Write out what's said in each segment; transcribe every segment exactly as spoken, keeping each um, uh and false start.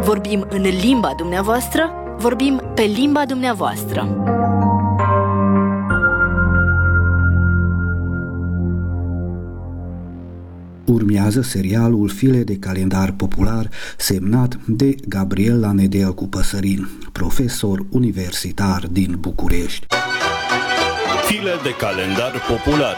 Vorbim în limba dumneavoastră, vorbim pe limba dumneavoastră. Urmează serialul File de calendar popular, semnat de Gabriela Nedelcu Păsărin, profesor universitar din București. File de calendar popular.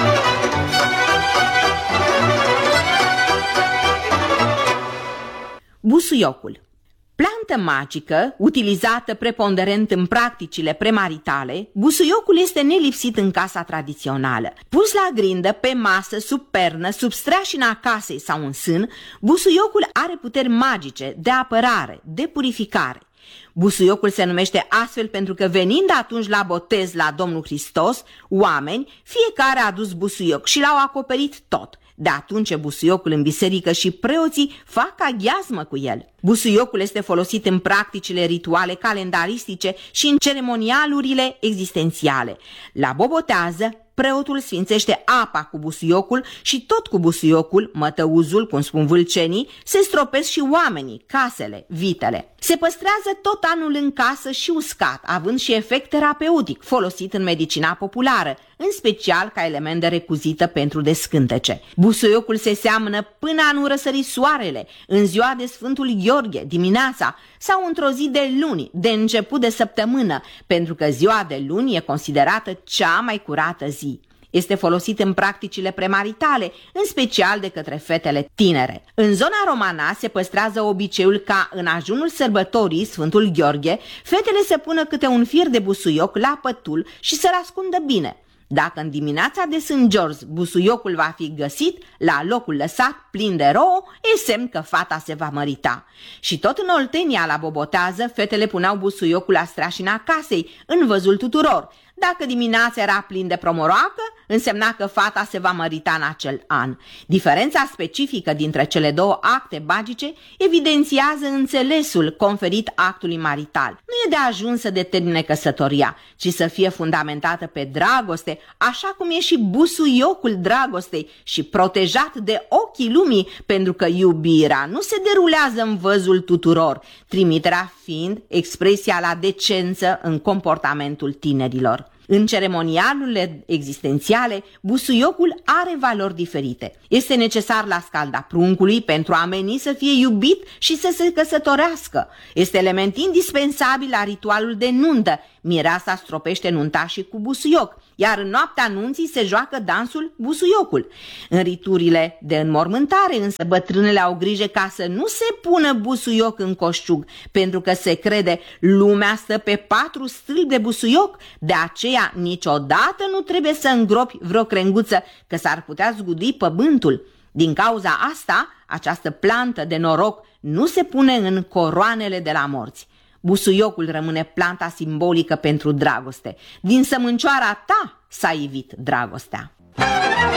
Busuiocul. Plantă magică, utilizată preponderent în practicile premaritale, busuiocul este nelipsit în casa tradițională. Pus la grindă, pe masă, sub pernă, sub streașina casei sau în sân, busuiocul are puteri magice de apărare, de purificare. Busuiocul se numește astfel pentru că, venind atunci la botez la Domnul Hristos, oameni, fiecare a adus busuioc și l-au acoperit tot. De atunci busuiocul în biserică și preoții fac aghiazmă cu el. Busuiocul este folosit în practicile rituale calendaristice și în ceremonialurile existențiale. La bobotează, preotul sfințește apa cu busuiocul și tot cu busuiocul, mătăuzul, cum spun vâlcenii, se stropesc și oamenii, casele, vitele. Se păstrează tot anul în casă și uscat, având și efect terapeutic, folosit în medicina populară, în special ca element de recuzită pentru descântece. Busuiocul se seamănă până a nu răsări soarele, în ziua de Sfântul Gheorghe, dimineața, sau într-o zi de luni, de început de săptămână, pentru că ziua de luni e considerată cea mai curată zi. Este folosit în practicile premaritale, în special de către fetele tinere. În zona romana se păstrează obiceiul ca, în ajunul sărbătorii Sfântul Gheorghe, fetele să pună câte un fir de busuioc la pătul și să-l ascundă bine. Dacă în dimineața de Sfânt George busuiocul va fi găsit la locul lăsat plin de rouă, e semn că fata se va mărita. Și tot în Oltenia, la bobotează, fetele puneau busuiocul la streașina casei, în văzul tuturor. Dacă dimineața era plin de promoroacă, însemna că fata se va mărita în acel an. Diferența specifică dintre cele două acte magice evidențiază înțelesul conferit actului marital. Nu e de ajuns să determine căsătoria, ci să fie fundamentată pe dragoste, așa cum e și busuiocul dragostei și protejat de ochii lumii, pentru că iubirea nu se derulează în văzul tuturor, trimiterea fiind expresia la decență în comportamentul tinerilor. În ceremonialurile existențiale, busuiocul are valori diferite. Este necesar la scalda pruncului pentru a meni să fie iubit și să se căsătorească. Este element indispensabil la ritualul de nuntă. Mireasa stropește nuntașii cu busuioc, iar în noaptea nunții se joacă dansul busuiocul. În riturile de înmormântare însă bătrânele au grijă ca să nu se pună busuioc în coșciug, pentru că se crede lumea stă pe patru stâlpi de busuioc, de aceea niciodată nu trebuie să îngropi vreo crenguță, că s-ar putea zgudi pământul. Din cauza asta, această plantă de noroc nu se pune în coroanele de la morți. Busuiocul rămâne planta simbolică pentru dragoste. Din sămâncioara ta s-a ivit dragostea.